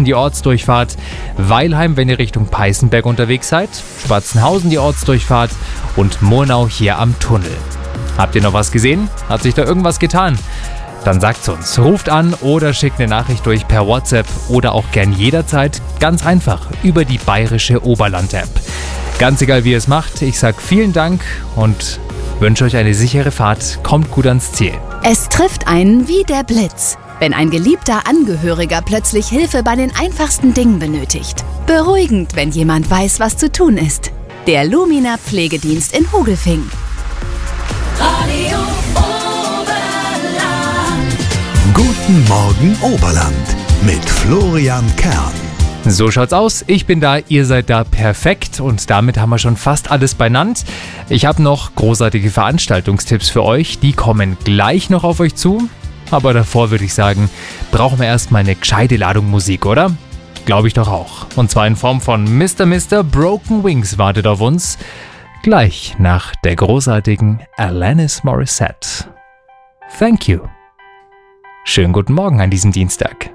München die Ortsdurchfahrt, Weilheim, wenn ihr Richtung Peißenberg unterwegs seid, Spatzenhausen die Ortsdurchfahrt und Murnau hier am Tunnel. Habt ihr noch was gesehen? Hat sich da irgendwas getan? Dann sagt's uns. Ruft an oder schickt eine Nachricht durch per WhatsApp oder auch gern jederzeit ganz einfach über die Bayerische Oberland-App. Ganz egal, wie ihr es macht, ich sag vielen Dank und wünsche euch eine sichere Fahrt. Kommt gut ans Ziel. Es trifft einen wie der Blitz, wenn ein geliebter Angehöriger plötzlich Hilfe bei den einfachsten Dingen benötigt. Beruhigend, wenn jemand weiß, was zu tun ist. Der Lumina Pflegedienst in Hogelfing. Radio Oberland. Guten Morgen Oberland mit Florian Kern. So schaut's aus. Ich bin da, ihr seid da, perfekt. Und damit haben wir schon fast alles benannt. Ich habe noch großartige Veranstaltungstipps für euch. Die kommen gleich noch auf euch zu. Aber davor würde ich sagen, brauchen wir erstmal eine gescheite Ladung Musik, oder? Glaube ich doch auch. Und zwar in Form von Mr. Broken Wings wartet auf uns. Gleich nach der großartigen Alanis Morissette. Thank you. Schönen guten Morgen an diesem Dienstag.